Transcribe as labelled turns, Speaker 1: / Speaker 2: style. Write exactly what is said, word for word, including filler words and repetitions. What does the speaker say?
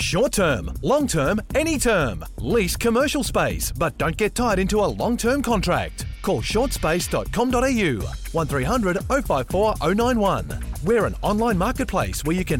Speaker 1: Short term, long term, any term. Lease commercial space, but don't get tied into a long-term contract. Call short space dot com dot a u one three hundred oh five four oh nine one. We're an online marketplace where you can